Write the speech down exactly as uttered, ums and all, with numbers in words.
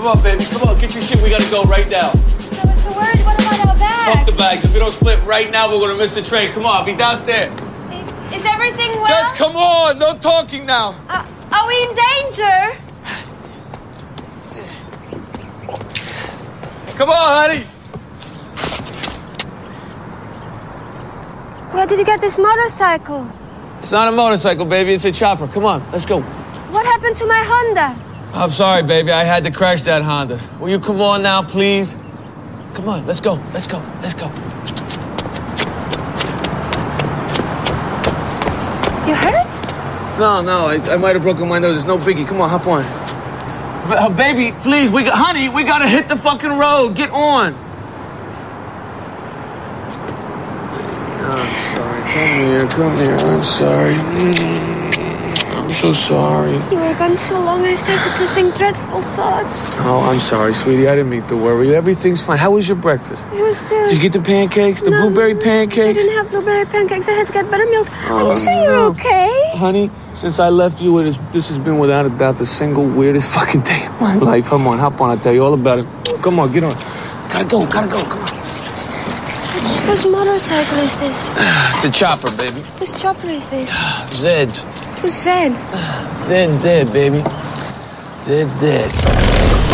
Come on, baby. Come on, get your shit. We gotta go right now. I was so worried. What about our bags? Fuck the bags. If we don't split right now, we're gonna miss the train. Come on, I'll be downstairs. Is, is everything well? Just come on. No talking now. Uh, are we in danger? Come on, honey. Where did you get this motorcycle? It's not a motorcycle, baby. It's a chopper. Come on, let's go. What happened to my Honda? I'm sorry, baby. I had to crash that Honda. Will you come on now, please? Come on, let's go. Let's go. Let's go. You hurt? No, no. I, I might have broken my nose. It's no biggie. Come on, hop on. Uh, baby, please. We got, honey, we gotta hit the fucking road. Get on. I'm sorry. Come here. Come here. I'm sorry. Mm, I'm so sorry. You were gone so long, I started to think dreadful thoughts. Oh, I'm sorry, sweetie. I didn't mean to worry. Everything's fine. How was your breakfast? It was good. Did you get the pancakes? The no, blueberry pancakes? I didn't have blueberry pancakes. I had to get buttermilk. Oh, Are you sure no. you're okay? Honey, since I left you, it is, this has been without a doubt the single weirdest fucking day of my life. Come on, hop on. I'll tell you all about it. Come on, get on. Gotta go, gotta go. Come on. Which, whose motorcycle is this? It's a chopper, baby. Whose chopper is this? Zed's. Who's Zed? Zed's dead, baby. Zed's dead.